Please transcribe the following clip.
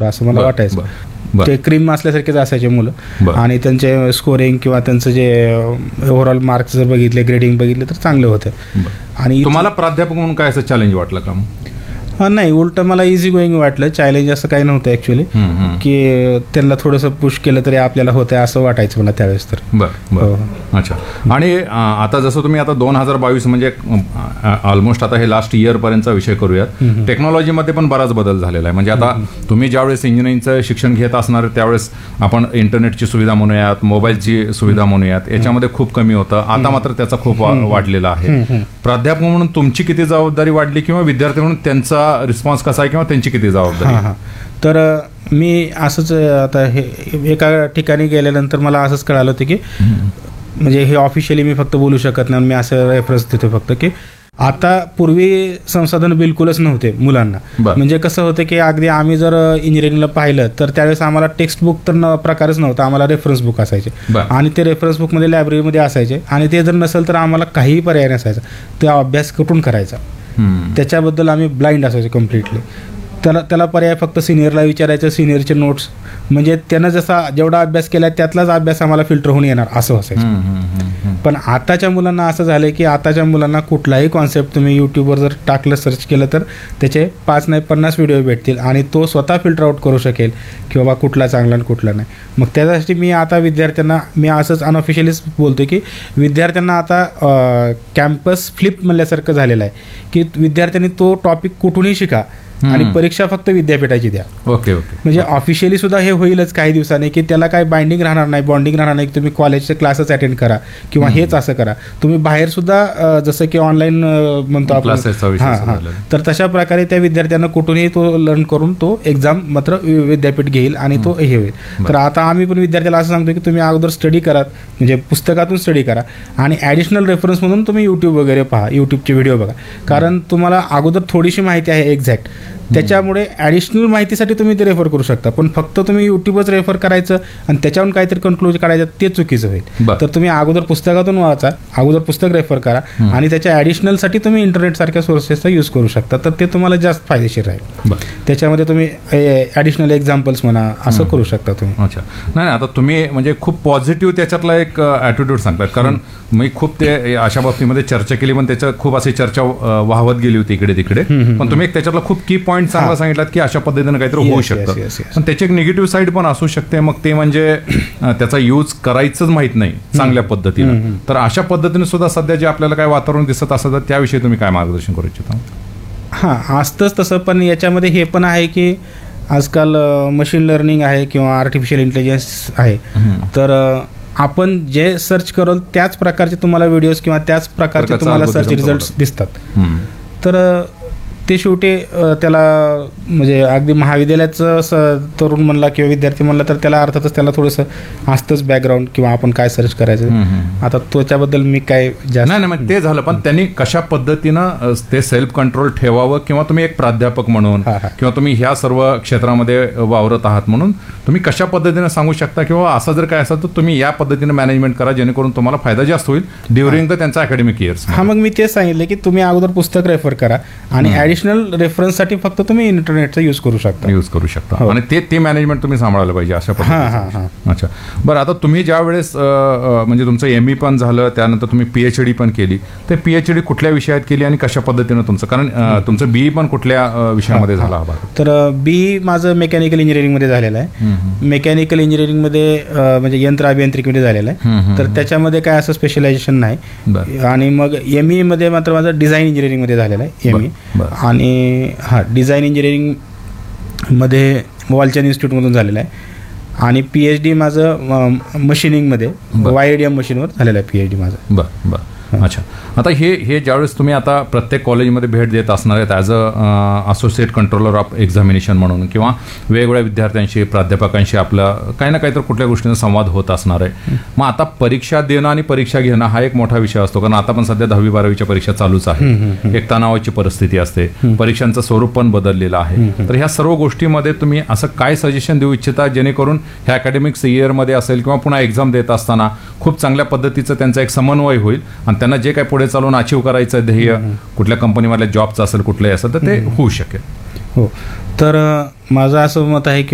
थोडं असं मला वाटायचं. ते क्रीम असल्यासारखेच असायचे मुलं आणि त्यांचे स्कोरिंग किंवा त्यांचं जे ओव्हरऑल मार्क्स जर बघितले, ग्रेडिंग बघितले तर चांगले होते. आणि तुम्हाला प्राध्यापक म्हणून काय असं चॅलेंज वाटलं का? नाही, उलट मला इझी गोईंग वाटलं. चॅलेंज असं काही नव्हतं ॲक्च्युली, की त्यांना थोडंसं पुश केलं तरी आपल्याला होतं असं वाटायचं मला त्यावेळेस तर. बरं. अच्छा. आणि आता जसं तुम्ही आता 2022 म्हणजे ऑलमोस्ट आता हे लास्ट इयरपर्यंतचा विषय करूयात. टेक्नॉलॉजीमध्ये पण बराच बदल झालेला आहे. म्हणजे आता तुम्ही ज्यावेळेस इंजिनिअरिंगचं शिक्षण घेत असणार त्यावेळेस आपण इंटरनेटची सुविधा म्हणूयात, मोबाईलची सुविधा म्हणूयात, याच्यामध्ये खूप कमी होतं. आता मात्र त्याचा खूप वाढलेला आहे. प्राध्यापक म्हणून तुमची किती जबाबदारी वाढली किंवा विद्यार्थी म्हणून त्यांचा रिस्पॉन्स कसा आहे किंवा त्यांची किती जबाबदारी? तर मी असंच आता हे एका ठिकाणी गेल्यानंतर मला असंच कळालं होतं की म्हणजे हे ऑफिशियली मी फक्त बोलू शकत नाही, मी असं रेफरन्स देतो फक्त की आता पूर्वी संसाधन बिलकुलच नव्हते मुलांना. म्हणजे कसं होतं की अगदी आम्ही जर इंजिनिअरिंगला पाहिलं तर त्यावेळेस आम्हाला टेक्स्ट बुक तर प्रकारच नव्हता, आम्हाला रेफरन्स बुक असायचे आणि ते रेफरन्स बुकमध्ये लायब्ररीमध्ये असायचे आणि ते जर नसेल तर आम्हाला काहीही पर्याय नसायचा. तो अभ्यास कुठून करायचा त्याच्याबद्दल आम्ही ब्लाइंड असायचो कम्प्लिटली. त्याला पर्याय फक्त सिनियरला विचारायचं, सिनियरचे नोट्स म्हणजे त्यानं जसा जेवढा अभ्यास केला त्यातलाच अभ्यास आम्हाला फिल्टर होऊन येणार असं असायचं. पण आताच्या मुलांना असं झालं की आताच्या मुलांना कुठलाही कॉन्सेप्ट तुम्ही यूट्यूबवर जर टाकलं, सर्च केलं तर त्याचे 5 नाही 50 व्हिडिओ भेटतील आणि तो स्वतः फिल्टर आउट करू शकेल की बाबा कुठला चांगला आणि कुठला नाही. मग त्यासाठी मी आता विद्यार्थ्यांना मी असंच अनऑफिशियलीच बोलतो की विद्यार्थ्यांना आता कॅम्पस फ्लिप म्हणल्यासारखं झालेलं आहे की विद्यार्थ्यांनी तो टॉपिक कुठूनही शिका आणि परीक्षा फक्त विद्यापीठाची द्या. ओके. म्हणजे ऑफिशियली सुद्धा हे होईलच काही दिवसांनी की त्याला काही बाइंडिंग राहणार नाही, बॉन्डिंग राहणार नाही की तुम्ही कॉलेजचे क्लासेस अटेंड करा किंवा हेच असं करा. तुम्ही बाहेर सुद्धा जसं की ऑनलाईन म्हणतो आपण, तर तशा प्रकारे त्या विद्यार्थ्यांना कुठूनही तो लर्न करून तो एक्झाम मात्र विद्यापीठ घेईल आणि तो हे होईल. तर आता आम्ही पण विद्यार्थ्याला असं सांगतो की तुम्ही अगोदर स्टडी करा, म्हणजे पुस्तकातून स्टडी करा आणि ॲडिशनल रेफरन्स म्हणून तुम्ही यूट्यूब वगैरे पहा, यूट्यूबचे व्हिडिओ बघा. कारण तुम्हाला अगोदर थोडीशी माहिती आहे एक्झॅक्ट, त्याच्यामुळे ॲडिशनल माहितीसाठी तुम्ही ते रेफर करू शकता. पण फक्त तुम्ही यूट्यूबच रेफर करायचं आणि त्याच्यावरून काहीतरी कन्क्लूजन काढायचं ते चुकीचं होईल. तर तुम्ही अगोदर पुस्तकातून वाचा, अगोदर पुस्तक रेफर करा आणि त्याच्या ॲडिशनलसाठी तुम्ही इंटरनेट सारख्या सोर्सेसचा यूज करू शकता. तर ते तुम्हाला जास्त फायदेशीर राहील. त्याच्यामध्ये तुम्ही ॲडिशनल एक्झाम्पल्स म्हणा असं करू शकता तुम्ही. अच्छा. नाही, आता तुम्ही म्हणजे खूप पॉझिटिव्ह त्याच्यातला एक ॲटिट्यूड सांगतात. कारण मी खूप ते अशा बाबतीमध्ये चर्चा केली पण त्याच्यात खूप अशी चर्चा वाहवत गेली होती इकडे तिकडे. पण तुम्ही एक त्याच्यातला खूप की पॉईंट चांगला सांगितलात की अशा पद्धतीने काहीतरी होऊ शकतं. पण त्याची एक निगेटिव्ह साईड पण असू शकते. मग ते म्हणजे त्याचा यूज करायचंच माहित नाही चांगल्या पद्धतीनं. तर अशा पद्धतीने सुद्धा सध्या जे आपल्याला काय वातावरण दिसत असतं त्याविषयी तुम्ही काय मार्गदर्शन करू इच्छिता? असतंच तसं. पण याच्यामध्ये हे पण आहे की आजकाल मशीन लर्निंग आहे किंवा आर्टिफिशियल इंटेलिजन्स आहे. तर आपण जे सर्च कराल त्याच प्रकारचे तुम्हाला व्हिडिओज किंवा त्याच प्रकारचे तुम्हाला सर्च रिझल्ट दिसतात. तर ते शेवटी त्याला म्हणजे अगदी महाविद्यालयाचं तरुण म्हणला किंवा विद्यार्थी म्हणला तर त्याला अर्थातच त्याला थोडंसं असतंच बॅकग्राऊंड किंवा आपण काय सर्च करायचं. आता त्याच्याबद्दल मी काय जास्त नाही मग ते झालं. पण त्यांनी कशा पद्धतीनं ते सेल्फ कंट्रोल ठेवावं किंवा तुम्ही एक प्राध्यापक म्हणून किंवा तुम्ही ह्या सर्व क्षेत्रामध्ये वावरत आहात म्हणून तुम्ही कशा पद्धतीने सांगू शकता किंवा असं जर काय असेल तर तुम्ही या पद्धतीने मॅनेजमेंट करा जेणेकरून तुम्हाला फायदा जास्त होईल ड्युरिंग द त्यांचा अकॅडमिक इयर्स? मग मी तेच सांगितलं की तुम्ही अगोदर पुस्तक रेफर करा आणि ॲडिशनल रेफरन्ससाठी फक्त तुम्ही इंटरनेटचा यूज करू शकता आणि ते मॅनेजमेंट तुम्ही सांभाळलं पाहिजे अशा पद्धतीने. अच्छा. बरं, आता तुम्ही ज्या वेळेस म्हणजे तुमचं ME पण झालं त्यानंतर तुम्ही PhD पण केली, तर PhD कुठल्या विषयात केली आणि कशा पद्धतीनं तुमचं, कारण तुमचं BE पण कुठल्या विषयामध्ये झाला? तर BE माझं मेकॅनिकल इंजिनिअरिंगमध्ये झालेलं आहे. मेकॅनिकल इंजिनिअरिंगमध्ये म्हणजे यंत्र अभियांत्रिकीमध्ये झालेलं आहे. तर त्याच्यामध्ये काय असं स्पेशलायझेशन नाही. आणि मग ME मध्ये मात्र माझं डिझाईन इंजिनिअरिंगमध्ये झालेलं आहे ME. आणि डिझाईन इंजिनिअरिंगमध्ये वॉलचंद इन्स्टिट्यूटमधून झालेलं आहे आणि PhD माझं मशिनिंगमध्ये YDM मशीनवर झालेलं आहे PhD माझं. बरं. अच्छा. आता हे ज्यावेळेस तुम्ही आता प्रत्येक कॉलेजमध्ये भेट देत असणार आहेत as associate controller of examination म्हणून किंवा वेगवेगळ्या विद्यार्थ्यांशी प्राध्यापकांशी आपलं काही ना काही तर कुठल्या गोष्टींचा संवाद होत असणार आहे. मग आता परीक्षा देणं आणि परीक्षा घेणं हा एक मोठा विषय असतो. कारण आता पण सध्या 10वी-12वीच्या परीक्षा चालूच आहे. एक तणावाची परिस्थिती असते. परीक्षांचं स्वरूप पण बदललेलं आहे. तर ह्या सर्व गोष्टीमध्ये तुम्ही असं काय सजेशन देऊ इच्छिता जेणेकरून ह्या अकॅडमिक्स इयरमध्ये असेल किंवा पुन्हा एक्झाम देत असताना खूप चांगल्या पद्धतीचं त्यांचा एक समन्वय होईल आणि त्यांना जे काही पुढे चालून अचीव करायचं ध्येय कुठल्या कंपनीमधल्या जॉबचं असेल कुठलंही असेल तर ते होऊ शकेल? हो. तर माझं असं मत आहे की